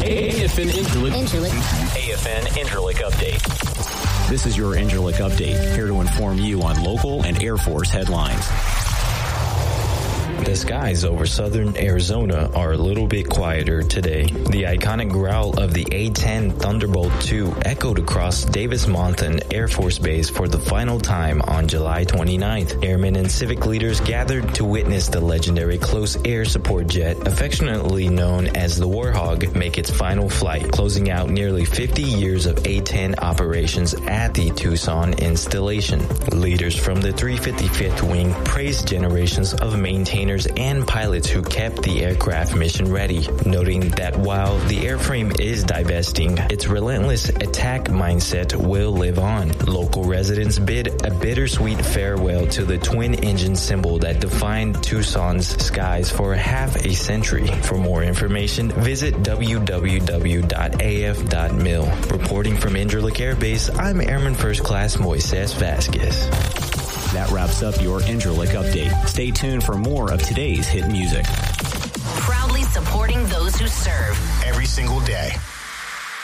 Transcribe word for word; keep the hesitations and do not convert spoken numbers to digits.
A F N Incirlik. A F N Incirlik Update. This is your Incirlik Update, here to inform you on local and Air Force headlines. The skies over southern Arizona are a little bit quieter today. The iconic growl of the A ten Thunderbolt two echoed across Davis-Monthan Air Force Base for the final time on July twenty-ninth. Airmen and civic leaders gathered to witness the legendary close air support jet, affectionately known as the Warhog, make its final flight, closing out nearly fifty years of A ten operations at the Tucson installation. Leaders from the three fifty-fifth Wing praised generations of maintainers and pilots who kept the aircraft mission ready, noting that while the airframe is divesting, its relentless attack mindset will live on. Local residents bid a bittersweet farewell to the twin-engine symbol that defined Tucson's skies for half a century. For more information, visit w w w dot a f dot mil. Reporting from Incirlik Air Base, I'm Airman First Class Moises Vasquez. That wraps up your Incirlik Update. Stay tuned for more of today's hit music. Proudly supporting those who serve every single day.